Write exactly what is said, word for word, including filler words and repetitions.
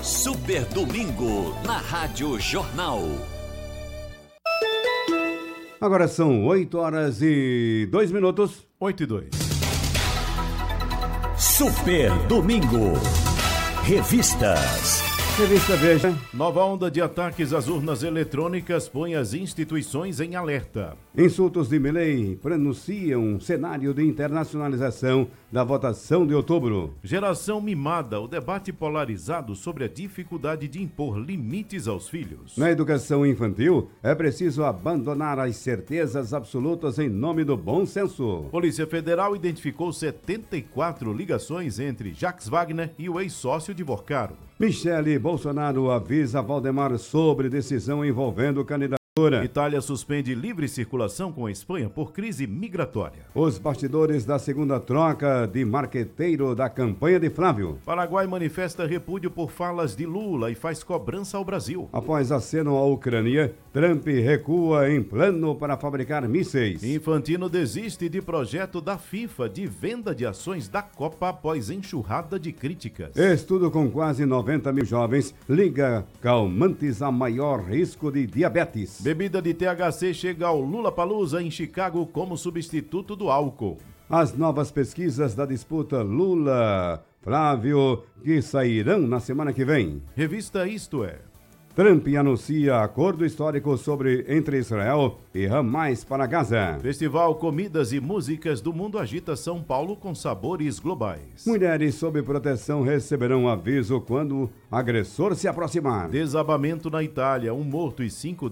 Super Domingo, na Rádio Jornal. Agora são oito horas e dois minutos. oito e dois. Super Domingo. Revistas. Revista Veja. Nova onda de ataques às urnas eletrônicas põe as instituições em alerta. Insultos de Milei pronunciam um cenário de internacionalização da votação de outubro. Geração mimada, o debate polarizado sobre a dificuldade de impor limites aos filhos. Na educação infantil, é preciso abandonar as certezas absolutas em nome do bom senso. Polícia Federal identificou setenta e quatro ligações entre Jacques Wagner e o ex-sócio de Borcaro. Michele Bolsonaro avisa Valdemar sobre decisão envolvendo candidatura. Itália suspende livre circulação com a Espanha por crise migratória. Os bastidores da segunda troca de marqueteiro da campanha de Flávio. Paraguai manifesta repúdio por falas de Lula e faz cobrança ao Brasil. Após aceno à Ucrânia, Trump recua em plano para fabricar mísseis. Infantino desiste de projeto da FIFA de venda de ações da Copa após enxurrada de críticas. Estudo com quase noventa mil jovens liga calmantes a maior risco de diabetes. Bebida de T H C chega ao Lollapalooza em Chicago como substituto do álcool. As novas pesquisas da disputa Lula-Flávio que sairão na semana que vem. Revista Isto É. Trump anuncia acordo histórico sobre entre Israel e Hamas para Gaza. Festival Comidas e Músicas do Mundo agita São Paulo com sabores globais. Mulheres sob proteção receberão aviso quando agressor se aproximar. Desabamento na Itália, um morto e cinco